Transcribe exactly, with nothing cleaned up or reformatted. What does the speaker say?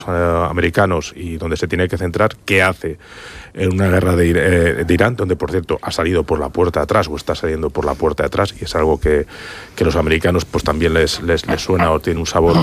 eh, americanos y donde se tiene que centrar, qué hace en una guerra de, eh, de Irán, donde por cierto ha salido por la puerta de atrás o está saliendo por la puerta de atrás, y es algo que, que los americanos pues también les, les, les suena o tiene un sabor